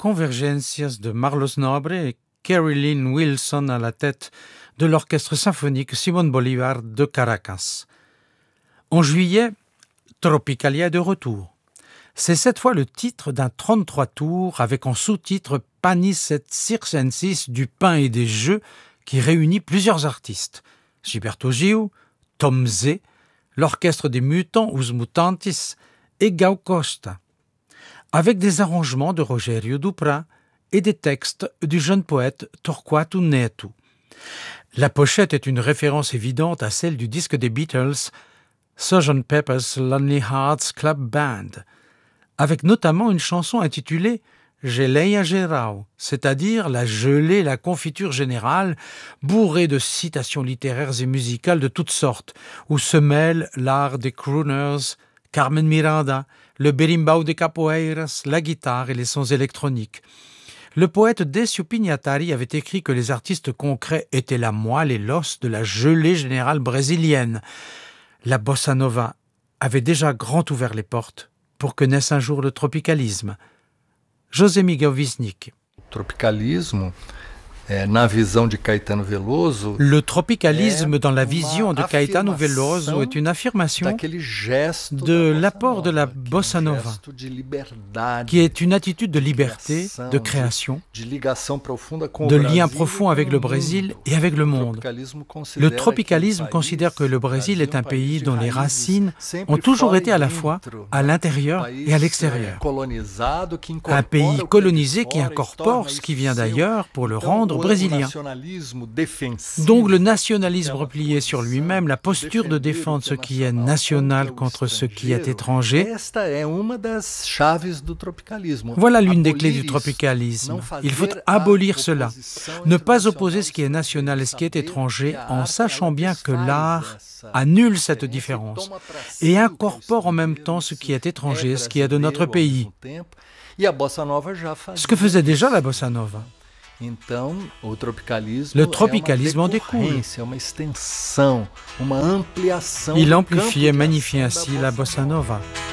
Convergencias de Marlos Nobre et Carolyn Wilson à la tête de l'orchestre symphonique Simón Bolívar de Caracas. En juillet, Tropicalia est de retour. C'est cette fois le titre d'un 33 tours avec en sous-titre Panis et Circensis, du pain et des jeux, qui réunit plusieurs artistes. Gilberto Gil, Tom Zé, l'orchestre des Mutants Os Mutantes et Gal Costa, avec des arrangements de Rogério Duprat et des textes du jeune poète Torquato Neto. La pochette est une référence évidente à celle du disque des Beatles, Sgt. Pepper's Lonely Hearts Club Band, avec notamment une chanson intitulée Geleia Geral, c'est-à-dire la gelée, la confiture générale, bourrée de citations littéraires et musicales de toutes sortes, où se mêlent l'art des crooners, Carmen Miranda, le berimbau de capoeiras, la guitare et les sons électroniques. Le poète Décio Pignatari avait écrit que les artistes concrets étaient la moelle et l'os de la gelée générale brésilienne. La bossa nova avait déjà grand ouvert les portes pour que naisse un jour le tropicalisme. José Miguel Wisnik. Tropicalismo, na visão de Caetano Veloso. Le tropicalisme dans la vision de Caetano Veloso est une affirmation de l'apport de la bossa nova, qui est une attitude de liberté, de création, de lien profond avec le Brésil et avec le monde. Le tropicalisme considère que le Brésil est un pays dont les racines ont toujours été à la fois à l'intérieur et à l'extérieur. Un pays colonisé qui incorpore ce qui vient d'ailleurs pour le rendre brésilien. Donc le nationalisme replié sur lui-même, la posture de défendre ce qui est national contre ce qui est étranger, voilà l'une des clés du tropicalisme. Il faut abolir cela, ne pas opposer ce qui est national et ce qui est étranger, en sachant bien que l'art annule cette différence et incorpore en même temps ce qui est étranger, ce qui est de notre pays. Ce que faisait déjà la bossa nova. Le tropicalisme en découle. Il amplifie et magnifie ainsi la bossa nova.